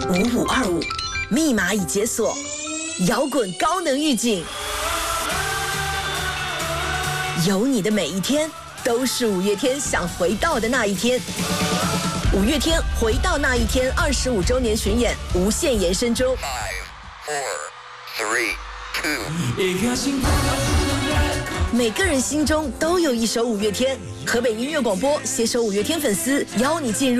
5525，密码已解锁，摇滚高能预警，有你的每一天都是五月天想回到的那一天。五月天回到那一天25周年巡演无限延伸中。 5、4、3、2。 每个人心中都有一首五月天。河北音乐广播携手五月天粉丝，邀你进入